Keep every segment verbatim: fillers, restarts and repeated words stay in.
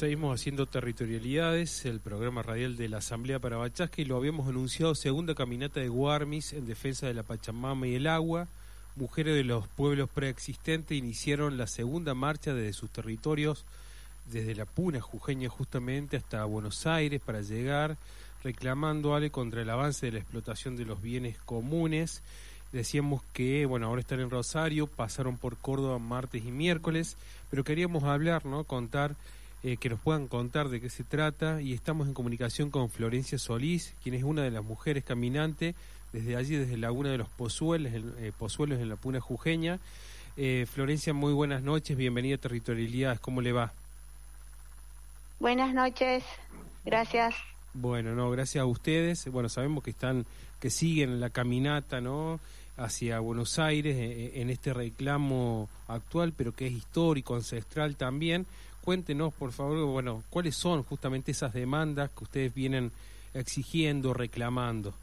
Seguimos haciendo Territorialidades, el programa radial de la Asamblea Parabachasca, y lo habíamos anunciado, segunda caminata de Guarmis en defensa de la Pachamama y el agua. Mujeres de los pueblos preexistentes iniciaron la segunda marcha desde sus territorios, desde la Puna jujeña justamente hasta Buenos Aires, para llegar reclamando algo contra el avance de la explotación de los bienes comunes. Decíamos que, bueno, ahora están en Rosario, pasaron por Córdoba martes y miércoles, pero queríamos hablar, ¿no? Contar, eh, que nos puedan contar de qué se trata, y estamos en comunicación con Florencia Solís, quien es una de las mujeres caminantes desde allí, desde Laguna de los Pozuelos, en, eh, Pozuelos en la Puna jujeña. Eh, Florencia, muy buenas noches, bienvenida a Territorialidades, ¿cómo le va? Buenas noches, gracias. Bueno, no, gracias a ustedes. Bueno, sabemos que están, que siguen la caminata, ¿no?, hacia Buenos Aires en este reclamo actual, pero que es histórico, ancestral también. Cuéntenos, por favor, bueno, cuáles son justamente esas demandas que ustedes vienen exigiendo, reclamando.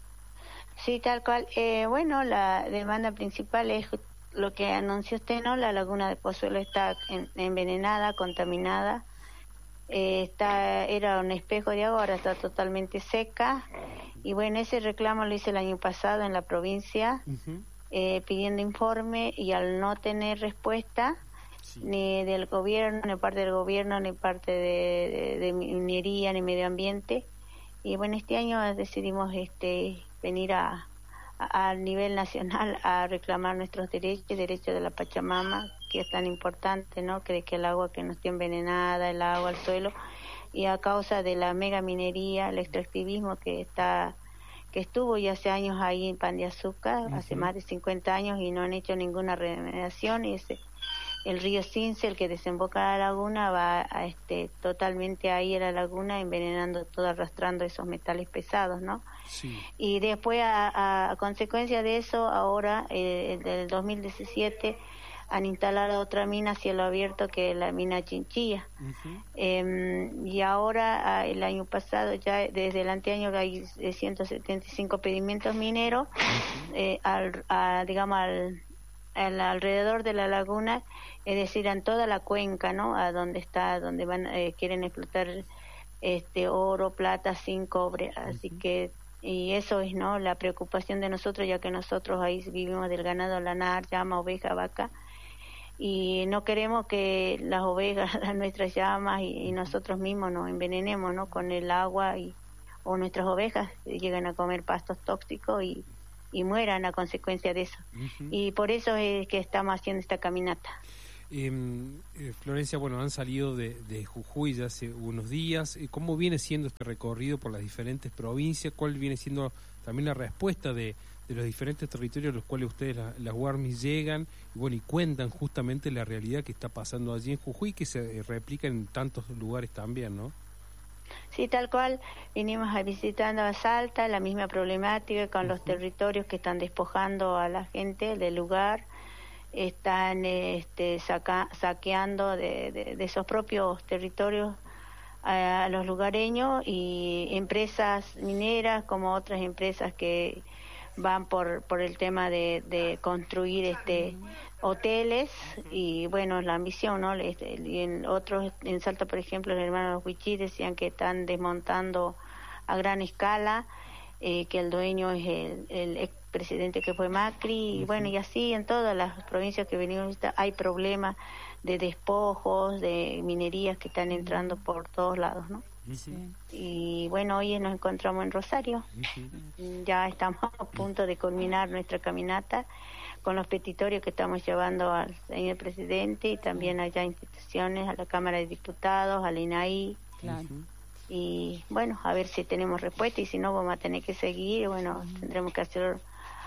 Sí, tal cual. Eh, bueno, la demanda principal es lo que anunció usted, ¿no? La laguna de Pozuelo está en, envenenada, contaminada. Eh, está era un espejo de agua, ahora está totalmente seca. Y bueno, ese reclamo lo hice el año pasado en la provincia, uh-huh. eh, pidiendo informe, y al no tener respuesta, sí. ni del gobierno, ni parte del gobierno, ni parte de, de, de minería, ni medio ambiente. Y bueno, este año decidimos este venir a, a, a nivel nacional a reclamar nuestros derechos, derechos de la Pachamama, que es tan importante, ¿no? Que, que el agua que no esté envenenada, el agua, el suelo, y a causa de la mega minería, el extractivismo que está que estuvo ya hace años ahí en Pan de Azúcar, uh-huh. hace más de cincuenta años, y no han hecho ninguna remediación, y ese, el río Cince, el que desemboca a la laguna, va a, este totalmente ahí a la laguna, envenenando todo, arrastrando esos metales pesados, ¿no? Sí. Y después, a, a, a consecuencia de eso, ahora, eh, del dos mil diecisiete, han instalado otra mina a cielo abierto, que es la mina Chinchilla. Uh-huh. Eh, y ahora, el año pasado, ya desde el anteaño, hay ciento setenta y cinco pedimientos mineros, uh-huh. eh, al, a, digamos, al, al alrededor de la laguna, es decir, en toda la cuenca, ¿no? A donde está, donde van, eh, quieren explotar este oro, plata, zinc, cobre. Así uh-huh. que, y eso es, ¿no?, la preocupación de nosotros, ya que nosotros ahí vivimos del ganado lanar, llama, oveja, vaca, y no queremos que las ovejas, nuestras llamas y, y nosotros mismos nos envenenemos, ¿no?, con el agua, y o nuestras ovejas lleguen a comer pastos tóxicos y, y mueran a consecuencia de eso. Uh-huh. Y por eso es que estamos haciendo esta caminata. Eh, eh, Florencia, bueno, han salido de, de Jujuy ya hace unos días. ¿Cómo viene siendo este recorrido por las diferentes provincias? ¿Cuál viene siendo también la respuesta de, de los diferentes territorios a los cuales ustedes, la, las Guarmis, llegan y bueno y cuentan justamente la realidad que está pasando allí en Jujuy, que se replica en tantos lugares también, ¿no? Sí, tal cual. Vinimos a visitando a Salta, la misma problemática con uh-huh. los territorios que están despojando a la gente del lugar. Están este, saca, saqueando de, de, de esos propios territorios a, a los lugareños, y empresas mineras como otras empresas que van por por el tema de, de construir este hoteles, y bueno, la ambición, ¿no? Este, y en otros, en Salta, por ejemplo, los hermanos Huichí decían que están desmontando a gran escala, eh, que el dueño es el, el ex presidente que fue Macri, y bueno, y así en todas las provincias que venimos hay problemas de despojos, de minerías que están entrando por todos lados, ¿no? Sí. Y bueno, hoy nos encontramos en Rosario. Uh-huh. Ya estamos a punto de culminar nuestra caminata con los petitorios que estamos llevando al señor presidente, y también allá instituciones, a la Cámara de Diputados, al I N A I. Claro. Uh-huh. Y bueno, a ver si tenemos respuesta, y si no vamos a tener que seguir, bueno, uh-huh. tendremos que hacer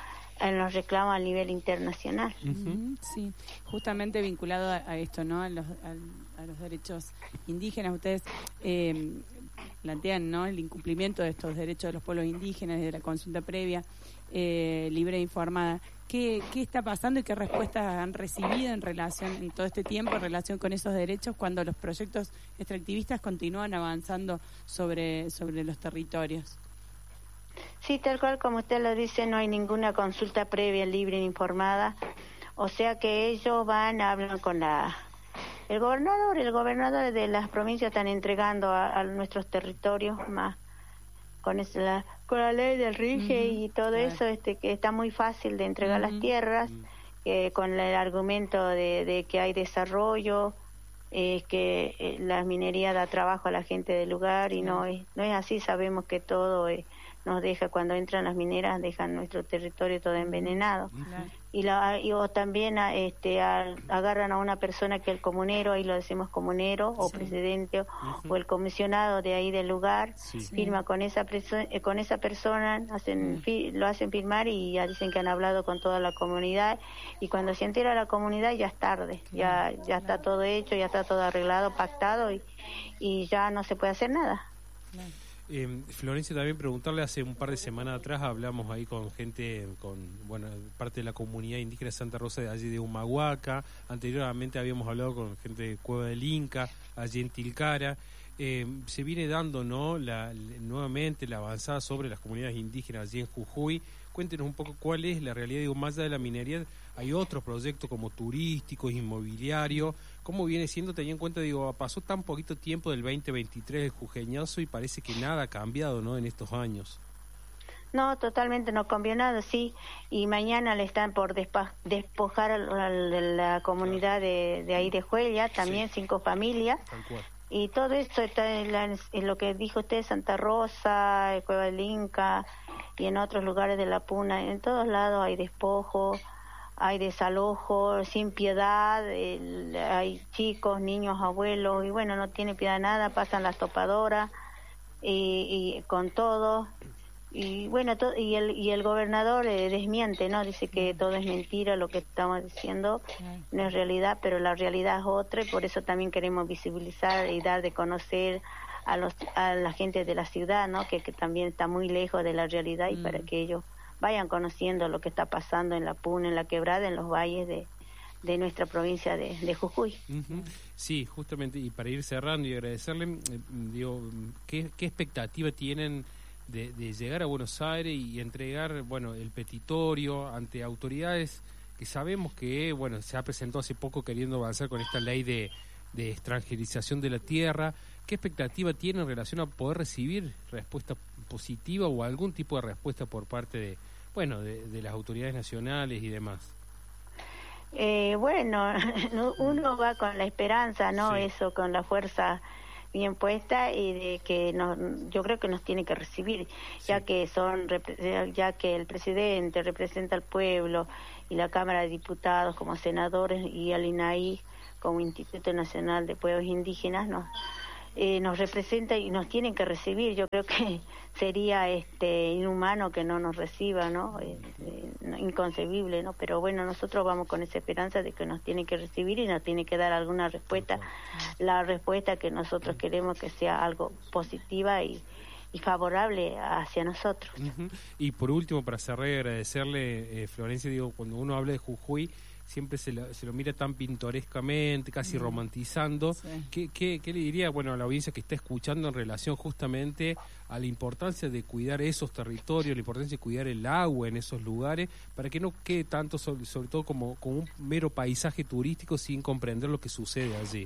en los reclamos a nivel internacional. Uh-huh. Sí, justamente vinculado a, a esto, ¿no?, a los, a, a los derechos indígenas. Ustedes eh, plantean, ¿no?, el incumplimiento de estos derechos de los pueblos indígenas desde la consulta previa, eh, libre e informada. ¿Qué, ¿Qué está pasando y qué respuestas han recibido en relación, en todo este tiempo, en relación con esos derechos, cuando los proyectos extractivistas continúan avanzando sobre, sobre los territorios? Sí, tal cual como usted lo dice, no hay ninguna consulta previa, libre e informada. O sea que ellos van, hablan con la El gobernador, el gobernador de las provincias están entregando a, a nuestros territorios más con esa, la, con la ley del rige uh-huh. y todo claro. eso, este que está muy fácil de entregar uh-huh. las tierras, uh-huh. eh, con el argumento de, de que hay desarrollo, eh, que eh, la minería da trabajo a la gente del lugar y uh-huh. no es no es así. Sabemos que todo eh, nos deja, cuando entran las mineras, dejan nuestro territorio todo envenenado. Uh-huh. Y, la, y o también a, este, a, agarran a una persona que el comunero, ahí lo decimos comunero, o sí. presidente, uh-huh. o el comisionado de ahí del lugar, sí. firma con esa preso- eh, con esa persona, hacen uh-huh. fi- lo hacen firmar y ya dicen que han hablado con toda la comunidad, y cuando se entera la comunidad ya es tarde, uh-huh. ya ya está uh-huh. todo hecho, ya está todo arreglado, pactado, y, y ya no se puede hacer nada. Uh-huh. Eh, Florencia, también preguntarle, hace un par de semanas atrás hablamos ahí con gente, con bueno parte de la comunidad indígena de Santa Rosa de allí de Humahuaca, anteriormente habíamos hablado con gente de Cueva del Inca, allí en Tilcara. Eh, se viene dando no la, nuevamente la avanzada sobre las comunidades indígenas allí en Jujuy. Cuéntenos un poco cuál es la realidad, digo, más allá de la minería, hay otros proyectos como turísticos, inmobiliarios. ¿Cómo viene siendo, teniendo en cuenta, digo, pasó tan poquito tiempo del veinte veintitrés el jujeñazo y parece que nada ha cambiado, ¿no?, en estos años? No, totalmente no cambió nada, sí. Y mañana le están por despa- despojar a la, la comunidad de, de ahí de Juella, también sí. cinco familias. Tal cual. Y todo esto está en, la, en lo que dijo usted, Santa Rosa, Cueva del Inca y en otros lugares de la Puna. En todos lados hay despojo, hay desalojo sin piedad, el, hay chicos, niños, abuelos, y bueno, no tiene piedad nada, pasan las topadoras y, y con todo. Y bueno, to- y el y el gobernador eh, desmiente, ¿no? Dice que todo es mentira, lo que estamos diciendo no es realidad, pero la realidad es otra, y por eso también queremos visibilizar y dar de conocer a los a la gente de la ciudad, ¿no? Que, que también está muy lejos de la realidad, y mm. para que ellos vayan conociendo lo que está pasando en la Puna, en la Quebrada, en los valles de de nuestra provincia de, de Jujuy. Uh-huh. Sí, justamente, y para ir cerrando y agradecerle, eh, digo, ¿qué, qué expectativa tienen De, de llegar a Buenos Aires y entregar, bueno, el petitorio ante autoridades que sabemos que, bueno, se ha presentado hace poco queriendo avanzar con esta ley de, de extranjerización de la tierra? ¿Qué expectativa tiene en relación a poder recibir respuesta positiva o algún tipo de respuesta por parte de, bueno, de, de las autoridades nacionales y demás? Eh, bueno, uno va con la esperanza, ¿no? Sí. Eso, con la fuerza bien puesta, y de que nos, yo creo que nos tiene que recibir, sí. ya que son ya que el presidente representa al pueblo, y la Cámara de Diputados como senadores, y el I N A I como Instituto Nacional de Pueblos Indígenas nos eh, nos representa y nos tienen que recibir. Yo creo que sería este inhumano que no nos reciba, ¿no? Eh, eh, inconcebible, ¿no? Pero bueno, nosotros vamos con esa esperanza de que nos tiene que recibir y nos tiene que dar alguna respuesta, la respuesta que nosotros queremos que sea algo positiva y, y favorable hacia nosotros. Uh-huh. Y por último, para cerrar y agradecerle, eh, Florencia, digo, cuando uno habla de Jujuy, siempre se lo, se lo mira tan pintorescamente, casi mm. romantizando. Sí. ¿Qué, qué, ¿Qué le diría, bueno, a la audiencia que está escuchando en relación justamente a la importancia de cuidar esos territorios, la importancia de cuidar el agua en esos lugares, para que no quede tanto, sobre, sobre todo como, como un mero paisaje turístico sin comprender lo que sucede allí?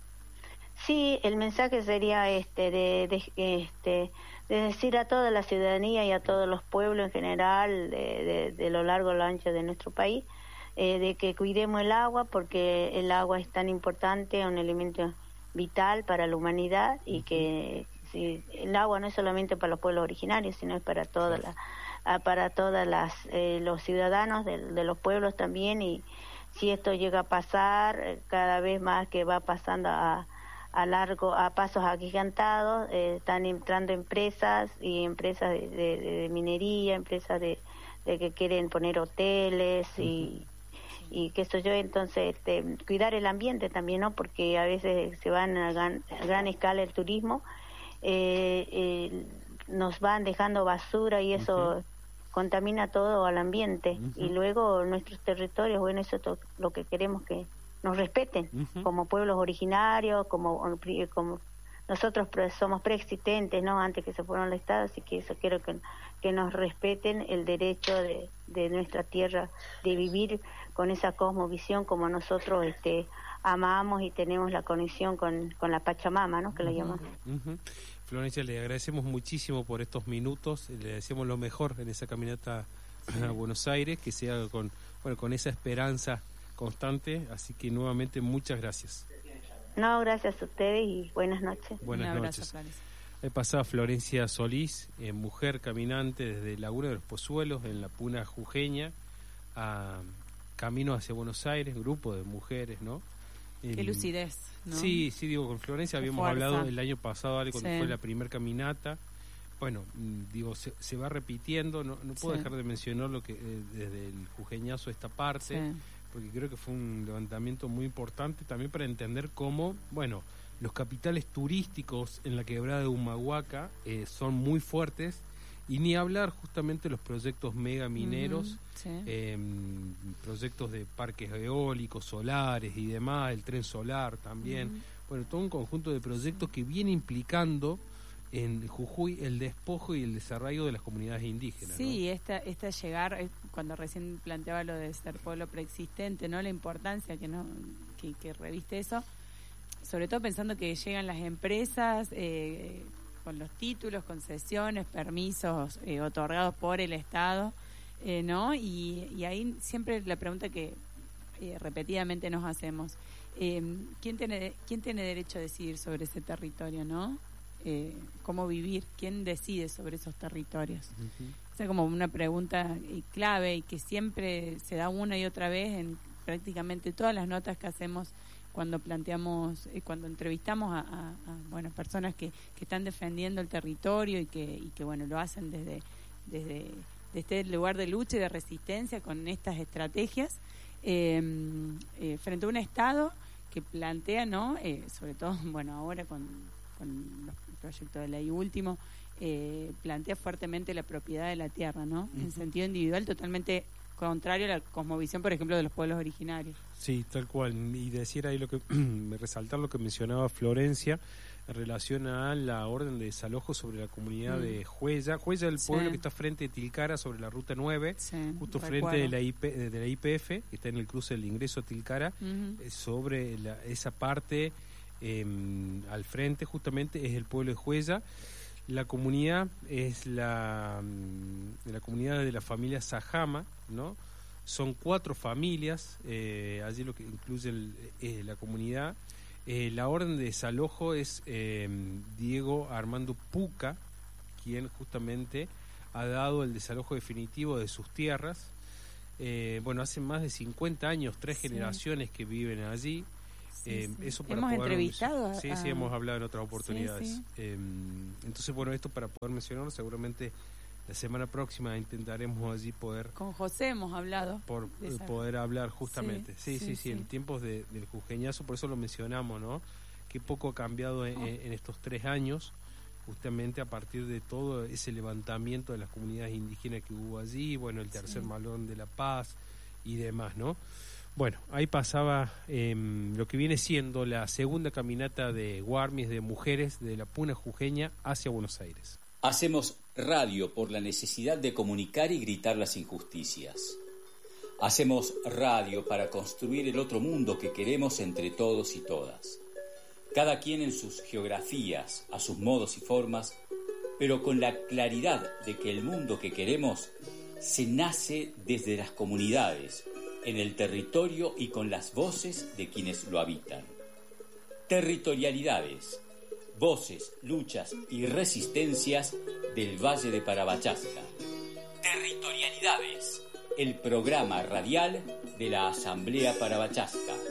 Sí, el mensaje sería este de, de este de decir a toda la ciudadanía y a todos los pueblos en general de, de, de lo largo y lo ancho de nuestro país, Eh, de que cuidemos el agua, porque el agua es tan importante, es un elemento vital para la humanidad, y que si, el agua no es solamente para los pueblos originarios, sino es para todas las para todas las eh, los ciudadanos de, de los pueblos también. Y si esto llega a pasar, eh, cada vez más que va pasando a, a largo a pasos agigantados, eh, están entrando empresas y empresas de, de, de minería, empresas de, de que quieren poner hoteles y y que eso yo, entonces este, cuidar el ambiente también, ¿no? Porque a veces se van a gran, a gran escala el turismo, eh, eh, nos van dejando basura y eso uh-huh. contamina todo al ambiente, uh-huh. y luego nuestros territorios, bueno, eso es to- lo que queremos, que nos respeten uh-huh. como pueblos originarios, como como nosotros pre- somos preexistentes, ¿no? Antes que se fueron al Estado, así que eso quiero que que nos respeten el derecho de, de nuestra tierra de vivir con esa cosmovisión como nosotros este amamos y tenemos la conexión con, con la Pachamama, ¿no? Que la llamamos. Uh-huh. Florencia, le agradecemos muchísimo por estos minutos, le deseamos lo mejor en esa caminata a Buenos Aires, que se haga con, bueno, con esa esperanza constante, así que nuevamente muchas gracias. No, gracias a ustedes y buenas noches. Buenas Un abrazo, noches. Florencia. Ahí pasaba Florencia Solís, eh, mujer caminante desde Laguna de los Pozuelos, en la Puna Jujeña, a camino hacia Buenos Aires, grupo de mujeres, ¿no? Qué En, lucidez, ¿no? Sí, sí, digo, con Florencia Qué habíamos fuerza. hablado el año pasado, Ale, cuando Sí. fue la primer caminata. Bueno, mm, digo, se, se va repitiendo, no, no puedo Sí. dejar de mencionar lo que eh, desde el jujeñazo esta parte, Sí. porque creo que fue un levantamiento muy importante también para entender cómo, bueno, los capitales turísticos en la quebrada de Humahuaca eh, son muy fuertes, y ni hablar justamente de los proyectos mega mineros, Ujú, sí. eh, proyectos de parques eólicos, solares y demás, el tren solar también, Ujú. bueno, todo un conjunto de proyectos que viene implicando en Jujuy el despojo y el desarraigo de las comunidades indígenas. Sí, ¿no? esta, esta llegar, eh, cuando recién planteaba lo de ser pueblo preexistente, ¿no? La importancia que no que, que reviste eso, sobre todo pensando que llegan las empresas eh, con los títulos, concesiones, permisos eh, otorgados por el Estado, eh, ¿no? Y, y ahí siempre la pregunta que eh, repetidamente nos hacemos, eh, ¿quién tiene quién tiene derecho a decidir sobre ese territorio, no? Eh, cómo vivir, quién decide sobre esos territorios. Uh-huh. Esa es como una pregunta eh, clave y que siempre se da una y otra vez en prácticamente todas las notas que hacemos cuando planteamos, eh, cuando entrevistamos a, a, a bueno, personas que, que están defendiendo el territorio y que, y que bueno, lo hacen desde, desde, desde este lugar de lucha y de resistencia con estas estrategias eh, eh, frente a un Estado que plantea, ¿no? Eh, sobre todo, bueno, ahora con, con los proyectos de ley último, eh, plantea fuertemente la propiedad de la tierra, ¿no? Uh-huh. En sentido individual, totalmente contrario a la cosmovisión, por ejemplo, de los pueblos originarios. Sí, tal cual. Y decir ahí lo que, resaltar lo que mencionaba Florencia en relación a la orden de desalojo sobre la comunidad mm. de Juella. Juella es el pueblo sí. que está frente de Tilcara sobre la ruta nueve, sí, justo recuerdo. frente de la, I P, de la I P F, que está en el cruce del ingreso a Tilcara, uh-huh. eh, sobre la, esa parte eh, al frente justamente es el pueblo de Juella. La comunidad es la, la comunidad de la familia Sajama, ¿no? Son cuatro familias, eh, allí lo que incluye el, eh, la comunidad. Eh, la orden de desalojo es eh, Diego Armando Puca, quien justamente ha dado el desalojo definitivo de sus tierras. Eh, bueno, hace más de cincuenta años, tres sí. generaciones que viven allí. Sí, eh, sí. Eso para hemos poder entrevistado a... sí, sí, hemos hablado en otras oportunidades. Sí, sí. Eh, entonces, bueno, esto para poder mencionarlo, seguramente la semana próxima intentaremos allí poder... Con José hemos hablado. Por esa... poder hablar justamente. Sí, sí, sí, sí, sí. en tiempos de, del jujeñazo, por eso lo mencionamos, ¿no? Que poco ha cambiado en, oh. en estos tres años, justamente a partir de todo ese levantamiento de las comunidades indígenas que hubo allí, bueno, el tercer sí. malón de la paz y demás, ¿no? Bueno, ahí pasaba eh, lo que viene siendo la segunda caminata de Guarmis de mujeres de la Puna Jujeña hacia Buenos Aires. Hacemos radio por la necesidad de comunicar y gritar las injusticias. Hacemos radio para construir el otro mundo que queremos entre todos y todas. Cada quien en sus geografías, a sus modos y formas, pero con la claridad de que el mundo que queremos se nace desde las comunidades, en el territorio y con las voces de quienes lo habitan. Territorialidades, voces, luchas y resistencias del Valle de Parabachasca. Territorialidades, el programa radial de la Asamblea Parabachasca.